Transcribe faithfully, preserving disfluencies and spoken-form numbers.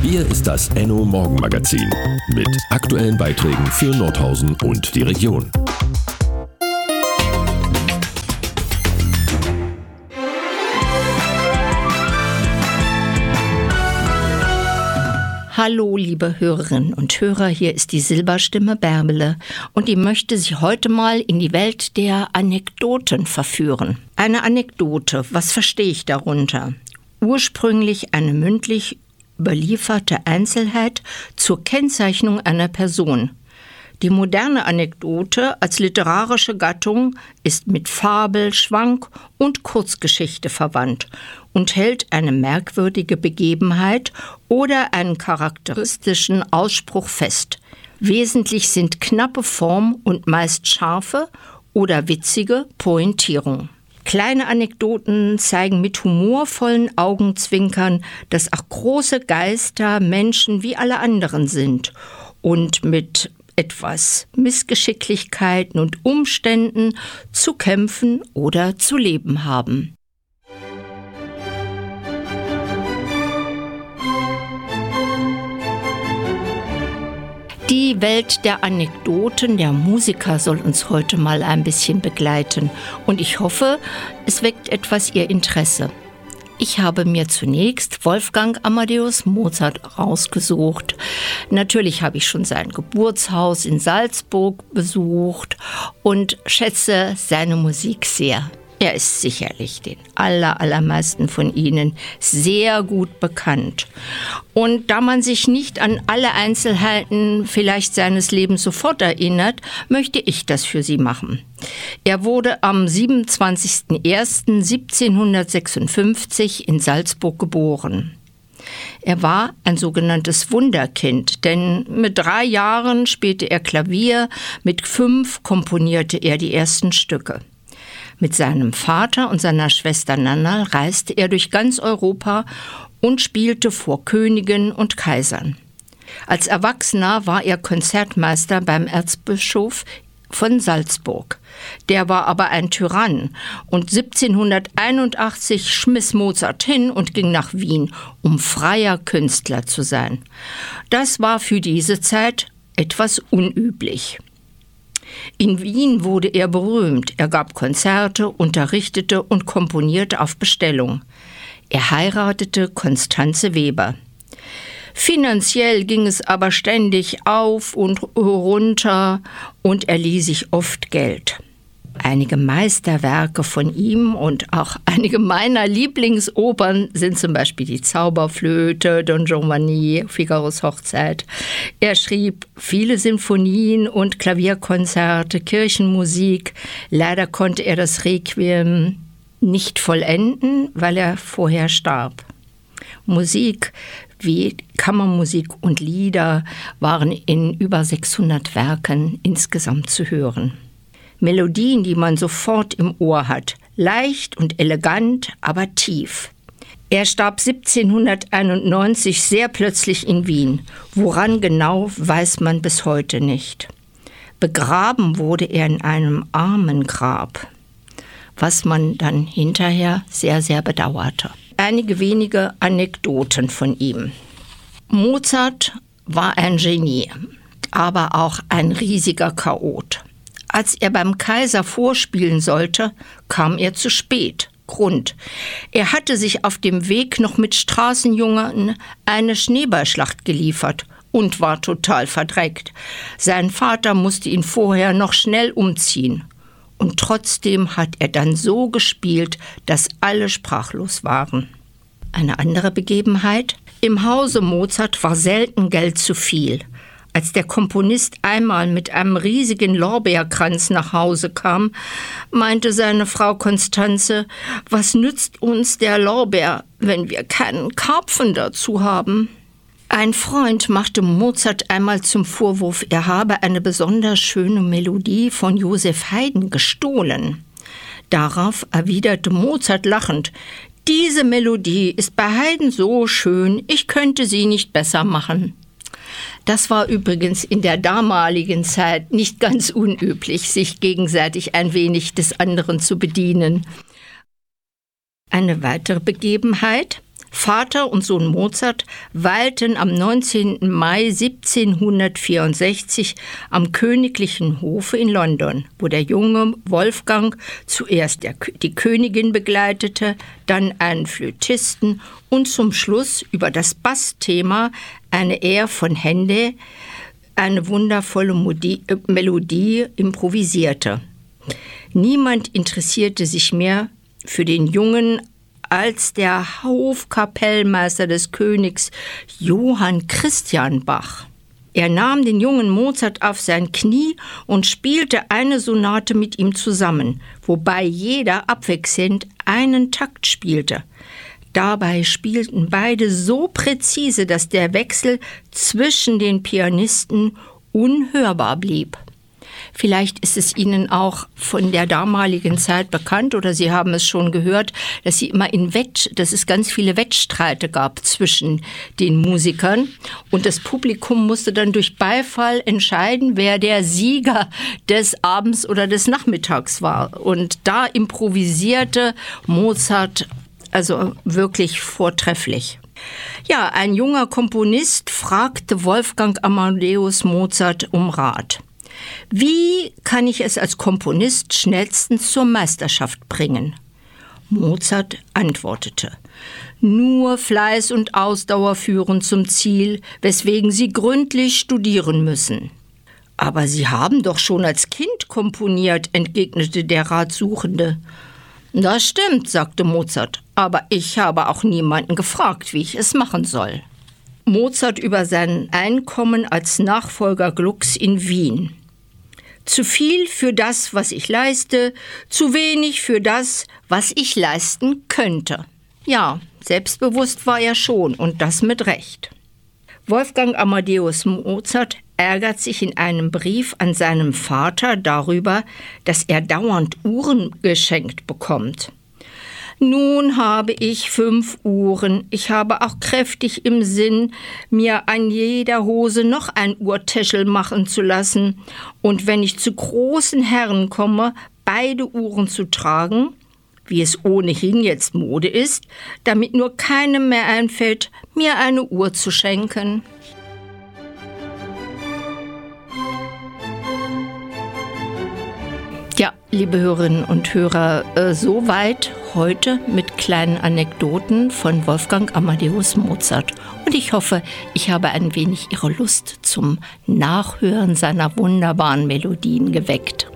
Hier ist das Enno Morgenmagazin mit aktuellen Beiträgen für Nordhausen und die Region. Hallo, liebe Hörerinnen und Hörer, hier ist die Silberstimme Bärbele und ich möchte Sie heute mal in die Welt der Anekdoten verführen. Eine Anekdote, was verstehe ich darunter? Ursprünglich eine mündlich überlieferte Einzelheit zur Kennzeichnung einer Person. Die moderne Anekdote als literarische Gattung ist mit Fabel, Schwank und Kurzgeschichte verwandt und hält eine merkwürdige Begebenheit oder einen charakteristischen Ausspruch fest. Wesentlich sind knappe Form und meist scharfe oder witzige Pointierung. Kleine Anekdoten zeigen mit humorvollen Augenzwinkern, dass auch große Geister Menschen wie alle anderen sind und mit etwas Missgeschicklichkeiten und Umständen zu kämpfen oder zu leben haben. Die Welt der Anekdoten, der Musiker soll uns heute mal ein bisschen begleiten und ich hoffe, es weckt etwas Ihr Interesse. Ich habe mir zunächst Wolfgang Amadeus Mozart rausgesucht. Natürlich habe ich schon sein Geburtshaus in Salzburg besucht und schätze seine Musik sehr. Er ist sicherlich den aller, allermeisten von Ihnen sehr gut bekannt. Und da man sich nicht an alle Einzelheiten vielleicht seines Lebens sofort erinnert, möchte ich das für Sie machen. Er wurde am siebenundzwanzigsten ersten siebzehnhundertsechsundfünfzig in Salzburg geboren. Er war ein sogenanntes Wunderkind, denn mit drei Jahren spielte er Klavier, mit fünf komponierte er die ersten Stücke. Mit seinem Vater und seiner Schwester Nannerl reiste er durch ganz Europa und spielte vor Königen und Kaisern. Als Erwachsener war er Konzertmeister beim Erzbischof von Salzburg. Der war aber ein Tyrann und siebzehnhunderteinundachtzig schmiss Mozart hin und ging nach Wien, um freier Künstler zu sein. Das war für diese Zeit etwas unüblich. In Wien wurde er berühmt. Er gab Konzerte, unterrichtete und komponierte auf Bestellung. Er heiratete Constanze Weber. Finanziell ging es aber ständig auf und runter und er lieh sich oft Geld. Einige Meisterwerke von ihm und auch einige meiner Lieblingsopern sind zum Beispiel die Zauberflöte, Don Giovanni, Figaros Hochzeit. Er schrieb viele Sinfonien und Klavierkonzerte, Kirchenmusik. Leider konnte er das Requiem nicht vollenden, weil er vorher starb. Musik wie Kammermusik und Lieder waren in über sechshundert Werken insgesamt zu hören. Melodien, die man sofort im Ohr hat, leicht und elegant, aber tief. Er starb siebzehnhunderteinundneunzig sehr plötzlich in Wien. Woran genau, weiß man bis heute nicht. Begraben wurde er in einem Armengrab, was man dann hinterher sehr, sehr bedauerte. Einige wenige Anekdoten von ihm. Mozart war ein Genie, aber auch ein riesiger Chaot. Als er beim Kaiser vorspielen sollte, kam er zu spät. Grund: Er hatte sich auf dem Weg noch mit Straßenjungen eine Schneeballschlacht geliefert und war total verdreckt. Sein Vater musste ihn vorher noch schnell umziehen. Und trotzdem hat er dann so gespielt, dass alle sprachlos waren. Eine andere Begebenheit: Im Hause Mozart war selten Geld zu viel. Als der Komponist einmal mit einem riesigen Lorbeerkranz nach Hause kam, meinte seine Frau Constanze: Was nützt uns der Lorbeer, wenn wir keinen Karpfen dazu haben? Ein Freund machte Mozart einmal zum Vorwurf, er habe eine besonders schöne Melodie von Joseph Haydn gestohlen. Darauf erwiderte Mozart lachend: Diese Melodie ist bei Haydn so schön, ich könnte sie nicht besser machen. Das war übrigens in der damaligen Zeit nicht ganz unüblich, sich gegenseitig ein wenig des anderen zu bedienen. Eine weitere Begebenheit: Vater und Sohn Mozart weilten am neunzehnten Mai siebzehnhundertvierundsechzig am königlichen Hofe in London, wo der junge Wolfgang zuerst der, die Königin begleitete, dann einen Flötisten und zum Schluss über das Bassthema eine Air von Händel, eine wundervolle Modi- äh, Melodie improvisierte. Niemand interessierte sich mehr für den Jungen als der Hofkapellmeister des Königs Johann Christian Bach. Er nahm den jungen Mozart auf sein Knie und spielte eine Sonate mit ihm zusammen, wobei jeder abwechselnd einen Takt spielte. Dabei spielten beide so präzise, dass der Wechsel zwischen den Pianisten unhörbar blieb. Vielleicht ist es Ihnen auch von der damaligen Zeit bekannt oder Sie haben es schon gehört, dass sie immer in Wett, dass es ganz viele Wettstreite gab zwischen den Musikern und das Publikum musste dann durch Beifall entscheiden, wer der Sieger des Abends oder des Nachmittags war. Und da improvisierte Mozart also wirklich vortrefflich. Ja, ein junger Komponist fragte Wolfgang Amadeus Mozart um Rat. Wie kann ich es als Komponist schnellstens zur Meisterschaft bringen? Mozart antwortete: Nur Fleiß und Ausdauer führen zum Ziel, weswegen Sie gründlich studieren müssen. Aber Sie haben doch schon als Kind komponiert, entgegnete der Ratsuchende. Das stimmt, sagte Mozart, aber ich habe auch niemanden gefragt, wie ich es machen soll. Mozart über sein Einkommen als Nachfolger Glucks in Wien. Zu viel für das, was ich leiste, zu wenig für das, was ich leisten könnte. Ja, selbstbewusst war er schon und das mit Recht. Wolfgang Amadeus Mozart ärgert sich in einem Brief an seinen Vater darüber, dass er dauernd Uhren geschenkt bekommt. Nun habe ich fünf Uhren. Ich habe auch kräftig im Sinn, mir an jeder Hose noch ein Uhrtäschel machen zu lassen und wenn ich zu großen Herren komme, beide Uhren zu tragen, wie es ohnehin jetzt Mode ist, damit nur keinem mehr einfällt, mir eine Uhr zu schenken. Ja, liebe Hörerinnen und Hörer, äh, soweit heute mit kleinen Anekdoten von Wolfgang Amadeus Mozart. Und ich hoffe, ich habe ein wenig Ihre Lust zum Nachhören seiner wunderbaren Melodien geweckt.